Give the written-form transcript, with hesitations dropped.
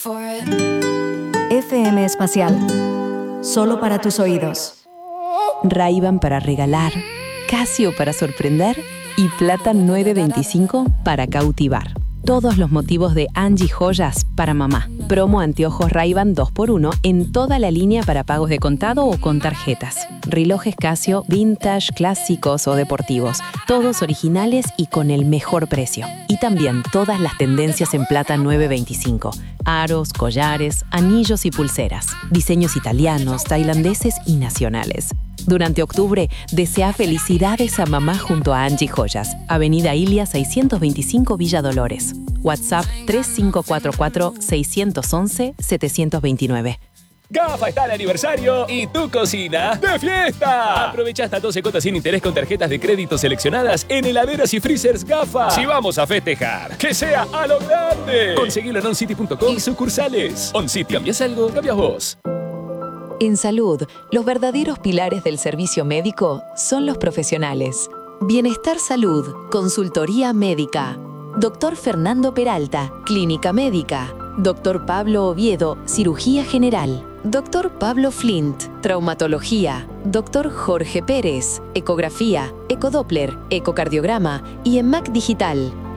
FM Espacial. Solo para tus oídos. Ray-Ban para regalar, Casio para sorprender y Plata 925 para cautivar. Todos los motivos de Angie Joyas para mamá. Promo anteojos Ray-Ban 2x1 en toda la línea para pagos de contado o con tarjetas. Relojes Casio, vintage, clásicos o deportivos. Todos originales y con el mejor precio. Y también todas las tendencias en Plata 925. Aros, collares, anillos y pulseras. Diseños italianos, tailandeses y nacionales. Durante octubre, desea felicidades a mamá junto a Angie Joyas. Avenida Ilia 625 Villa Dolores. WhatsApp 3544-611-729. GAFA está de aniversario y tu cocina de fiesta. Aprovecha hasta 12 cuotas sin interés con tarjetas de crédito seleccionadas en heladeras y freezers GAFA. Si vamos a festejar, que sea a lo grande. Conseguilo en oncity.com y sucursales. OnCity, ¿cambias algo? Cambias vos. En salud, los verdaderos pilares del servicio médico son los profesionales. Bienestar Salud, Consultoría Médica. Dr. Fernando Peralta, Clínica Médica. Dr. Pablo Oviedo, Cirugía General. Dr. Pablo Flint, Traumatología. Dr. Jorge Pérez, Ecografía, Ecodoppler, Ecocardiograma y EMAC Digital.